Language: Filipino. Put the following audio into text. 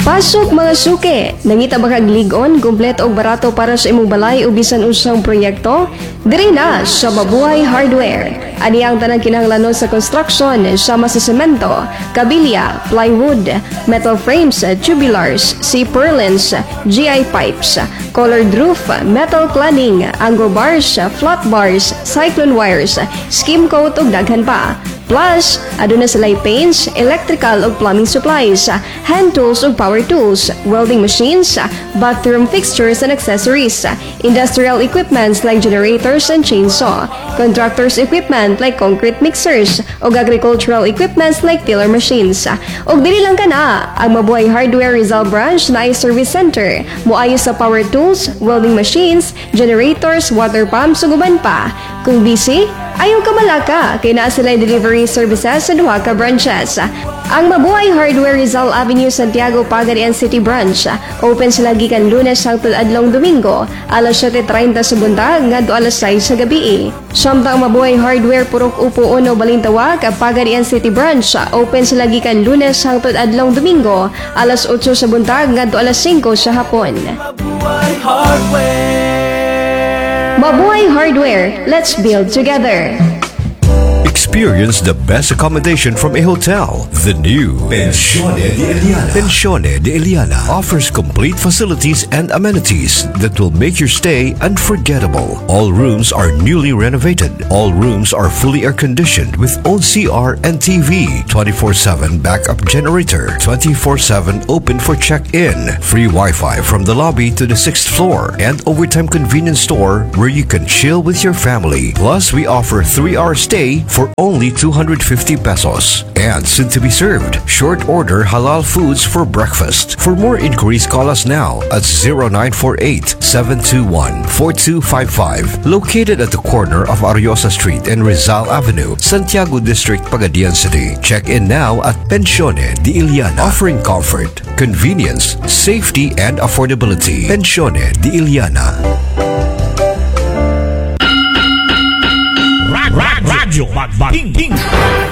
Pasok mga suke, nangita ba kag ligon, kumpleto og barato para sa imong balay o bisan usang proyekto? Diri na sa Mabuhay Hardware. Ani ang tanang kinahanglanon sa construction sama sa semento, kabilya, plywood, metal frames, tubulars, C-purlins, GI pipes, colored roof, metal cladding, anglo bars, flat bars, cyclone wires, skim coat ug daghan pa. Plus, aduna sila'y paints, electrical ug plumbing supplies, hand tools ug power tools, welding machines, bathroom fixtures and accessories, industrial equipments like generators and chainsaw, contractors equipment like concrete mixers, ug agricultural equipments like tiller machines. Ug dili lang kana, ang Mabuhay Hardware Rizal Branch na ay service center, moayo sa power tools, welding machines, generators, water pumps ug uban pa. Kung busy, ayaw ka malaka, kay naa sila'y delivery services sa duha ka branches. Ang Mabuhay Hardware Rizal Avenue, Santiago, Pagadian City Branch. Open sila gikan Lunes hangtod adlong Domingo, alas 7:30 sa buntag ngadto alas 6 sa gabi. Samtang Mabuhay Hardware Purok Upo Uno Balintawak, Pagadian City Branch. Open sila gikan Lunes hangtod adlong Domingo, alas 8 sa buntag ngadto alas 5 sa hapon. Mabuhay Hardware. Mabuhay Hardware, let's build together. Experience the best accommodation from a hotel. The new Pensione de Eliana. Pensione de Eliana offers complete facilities and amenities that will make your stay unforgettable. All rooms are newly renovated. All rooms are fully air-conditioned with own CR and TV, 24/7 backup generator, 24/7 open for check-in, free Wi-Fi from the lobby to the 6th floor, and overtime convenience store where you can chill with your family. Plus, we offer 3-hour stay for only 250 pesos. And soon to be served, short order halal foods for breakfast. For more inquiries, call us now at 0948-721-4255. Located at the corner of Ariosa Street and Rizal Avenue, Santiago District, Pagadian City. Check in now at Pensione de Eliana, offering comfort, convenience, safety, and affordability. Pensione de Eliana. Radyo Magbating